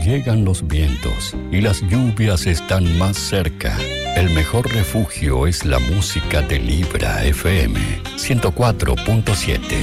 llegan los vientos y las lluvias están más cerca, el mejor refugio es la música de Libra FM 104.7.